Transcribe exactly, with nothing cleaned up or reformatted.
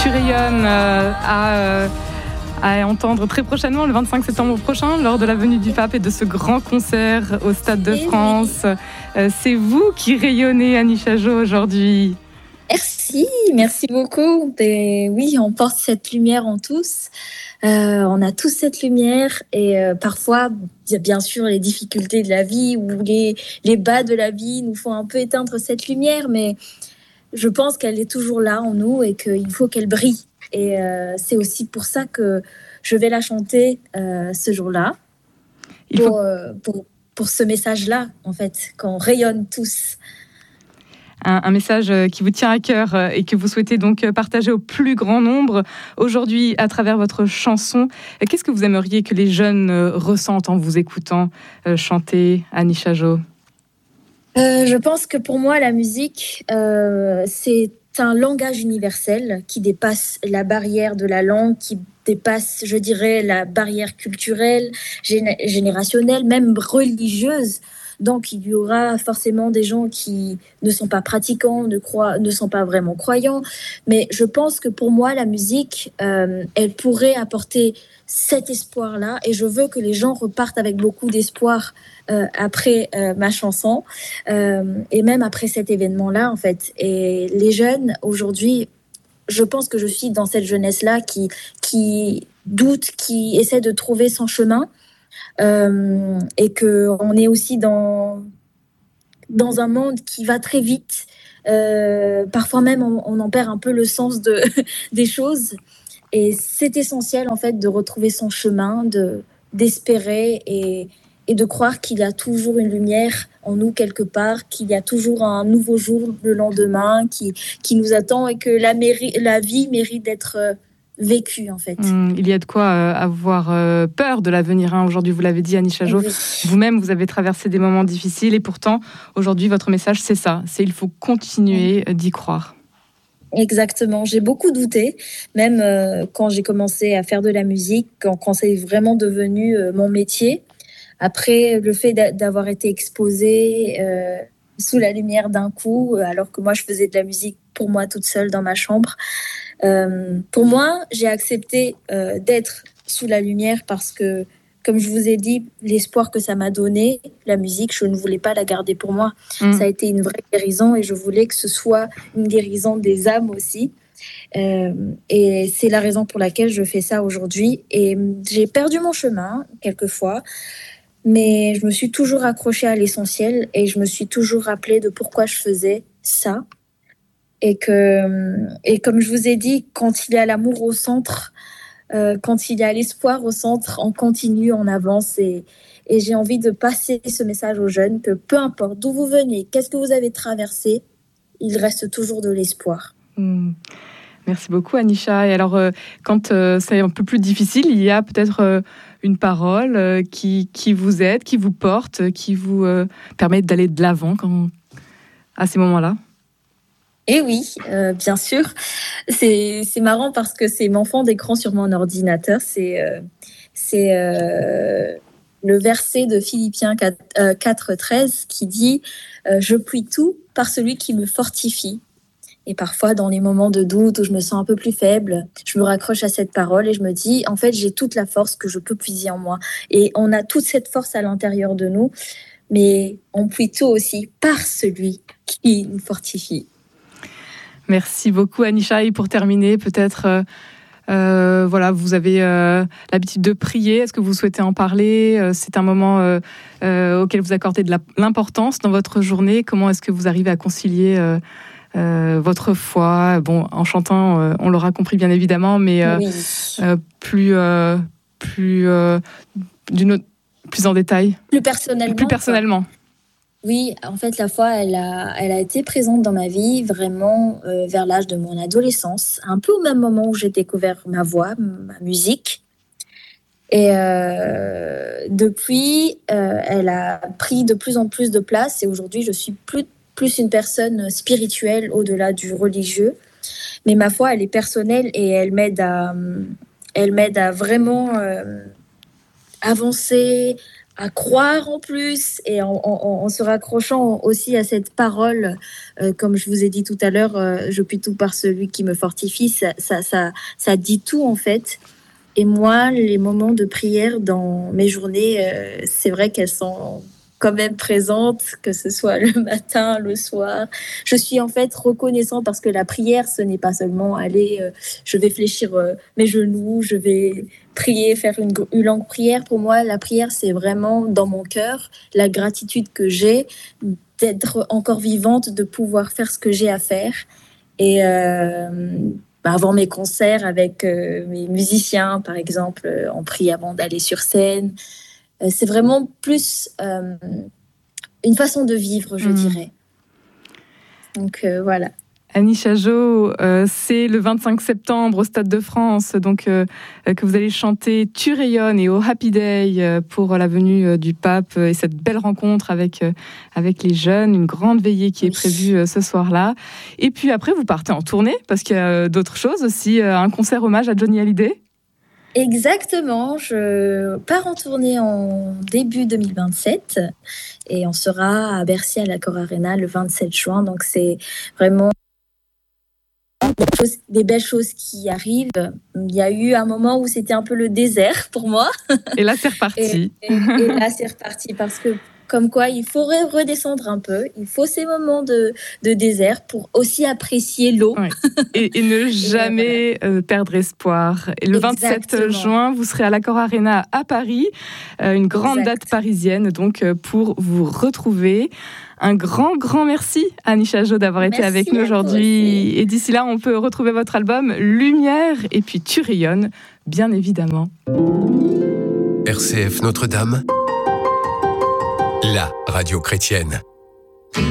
Tu rayonnes euh, à, euh, à entendre très prochainement, le vingt-cinq septembre prochain, lors de la venue du pape et de ce grand concert au Stade de France. Euh, c'est vous qui rayonnez, Anisha Jo, aujourd'hui. Merci, merci beaucoup. Et oui, on porte cette lumière en tous. Euh, on a tous cette lumière et euh, parfois, bien sûr, les difficultés de la vie ou les, les bas de la vie nous font un peu éteindre cette lumière, mais je pense qu'elle est toujours là en nous et qu'il faut qu'elle brille. Et euh, c'est aussi pour ça que je vais la chanter euh, ce jour-là, Il pour, faut... euh, pour, pour ce message-là, en fait, qu'on rayonne tous. Un, un message qui vous tient à cœur et que vous souhaitez donc partager au plus grand nombre aujourd'hui à travers votre chanson. Qu'est-ce que vous aimeriez que les jeunes ressentent en vous écoutant chanter, Anisha Jo ? Euh, je pense que pour moi, la musique, euh, c'est un langage universel qui dépasse la barrière de la langue, qui dépasse, je dirais, la barrière culturelle, gén- générationnelle, même religieuse. Donc, il y aura forcément des gens qui ne sont pas pratiquants, ne, croient, ne sont pas vraiment croyants. Mais je pense que pour moi, la musique, euh, elle pourrait apporter cet espoir-là. Et je veux que les gens repartent avec beaucoup d'espoir euh, après euh, ma chanson. Euh, et même après cet événement-là, en fait. Et les jeunes, aujourd'hui, je pense que je suis dans cette jeunesse-là qui, qui doute, qui essaie de trouver son chemin. Euh, et qu'on est aussi dans, dans un monde qui va très vite. Euh, parfois même, on, on en perd un peu le sens de, des choses. Et c'est essentiel, en fait, de retrouver son chemin, de, d'espérer et, et de croire qu'il y a toujours une lumière en nous quelque part, qu'il y a toujours un nouveau jour le lendemain qui, qui nous attend et que la, méri- la vie mérite d'être euh, vécue, en fait. Mmh, il y a de quoi euh, avoir euh, peur de l'avenir. Hein. Aujourd'hui, vous l'avez dit, Anisha Jo, Oui. vous-même, vous avez traversé des moments difficiles et pourtant, aujourd'hui, votre message, c'est ça. C'est il faut continuer mmh. d'y croire. Exactement, j'ai beaucoup douté, même euh, quand j'ai commencé à faire de la musique, quand, quand c'est vraiment devenu euh, mon métier. Après, le fait d'avoir été exposée euh, sous la lumière d'un coup, alors que moi, je faisais de la musique pour moi toute seule dans ma chambre. Euh, pour moi, j'ai accepté euh, d'être sous la lumière parce que, comme je vous ai dit, l'espoir que ça m'a donné, la musique, je ne voulais pas la garder pour moi. Mmh. Ça a été une vraie guérison et je voulais que ce soit une guérison des âmes aussi. Euh, et c'est la raison pour laquelle je fais ça aujourd'hui. Et j'ai perdu mon chemin quelquefois, mais je me suis toujours accrochée à l'essentiel et je me suis toujours rappelée de pourquoi je faisais ça. Et, que, et comme je vous ai dit, quand il y a l'amour au centre, euh, quand il y a l'espoir au centre, on continue, on avance. Et, et j'ai envie de passer ce message aux jeunes que peu importe d'où vous venez, qu'est-ce que vous avez traversé, il reste toujours de l'espoir. Mmh. Merci beaucoup, Anisha. Et alors, euh, quand euh, c'est un peu plus difficile, il y a peut-être euh, une parole euh, qui, qui vous aide, qui vous porte, qui vous euh, permet d'aller de l'avant quand, à ces moments-là. Et oui, euh, bien sûr. C'est, c'est marrant parce que c'est mon fond d'écran sur mon ordinateur. C'est, euh, c'est euh, le verset de Philippiens quatre treize qui dit euh, « Je puis tout par celui qui me fortifie ». Et parfois, dans les moments de doute où je me sens un peu plus faible, je me raccroche à cette parole et je me dis, en fait, j'ai toute la force que je peux puiser en moi. Et on a toute cette force à l'intérieur de nous, mais on puise tout aussi par celui qui nous fortifie. Merci beaucoup, Anisha. Et pour terminer, peut-être, euh, euh, voilà, vous avez euh, l'habitude de prier. Est-ce que vous souhaitez en parler ? euh, C'est un moment euh, euh, auquel vous accordez de la, l'importance dans votre journée. Comment est-ce que vous arrivez à concilier euh, euh, votre foi ? Bon, en chantant, euh, on l'aura compris bien évidemment, mais euh, oui. euh, plus, euh, plus, euh, d'une autre, plus en détail. Plus personnellement. Plus personnellement. Quoi. Oui, en fait, la foi, elle a, elle a été présente dans ma vie vraiment euh, vers l'âge de mon adolescence, un peu au même moment où j'ai découvert ma voix, ma musique. Et euh, depuis, euh, elle a pris de plus en plus de place et aujourd'hui, je suis plus, plus une personne spirituelle au-delà du religieux. Mais ma foi, elle est personnelle et elle m'aide à, elle m'aide à vraiment euh, avancer, à croire en plus, et en, en, en se raccrochant aussi à cette parole, euh, comme je vous ai dit tout à l'heure, euh, je puis tout par celui qui me fortifie, ça, ça, ça, ça dit tout en fait. Et moi, les moments de prière dans mes journées, euh, c'est vrai qu'elles sont quand même présentes, que ce soit le matin, le soir. Je suis en fait reconnaissante parce que la prière, ce n'est pas seulement aller, euh, je vais fléchir euh, mes genoux, je vais prier, faire une, une longue prière. Pour moi, la prière, c'est vraiment dans mon cœur, la gratitude que j'ai d'être encore vivante, de pouvoir faire ce que j'ai à faire. Et euh, bah, avant mes concerts avec euh, mes musiciens, par exemple, euh, on prie avant d'aller sur scène. Euh, c'est vraiment plus euh, une façon de vivre, je mmh. dirais. Donc euh, voilà. Annie Chajot, euh, c'est le vingt-cinq septembre au Stade de France, donc euh, que vous allez chanter Tu rayonnes et au Happy Day euh, pour la venue euh, du pape et cette belle rencontre avec euh, avec les jeunes, une grande veillée qui est prévue euh, ce soir-là. Et puis après, vous partez en tournée parce qu'il y a euh, d'autres choses aussi, euh, un concert hommage à Johnny Hallyday. Exactement, je pars en tournée en début deux mille vingt-sept et on sera à Bercy à l'Accor Arena le vingt-sept juin, donc c'est vraiment des, choses, des belles choses qui arrivent. Il y a eu un moment où c'était un peu le désert pour moi. Et là, c'est reparti. Et, et, et là, c'est reparti parce que comme quoi, il faut redescendre un peu. Il faut ces moments de, de désert pour aussi apprécier l'eau. Oui. Et, et ne jamais et voilà. euh, perdre espoir. Et le Exactement. vingt-sept juin, vous serez à l'Accor Arena à Paris, euh, une grande exact. date parisienne, donc euh, pour vous retrouver. Un grand, grand merci, Annie Chajot, d'avoir merci été avec nous aujourd'hui. Et d'ici là, on peut retrouver votre album Lumière et puis Tu rayonnes, bien évidemment. R C F Notre-Dame, la radio chrétienne.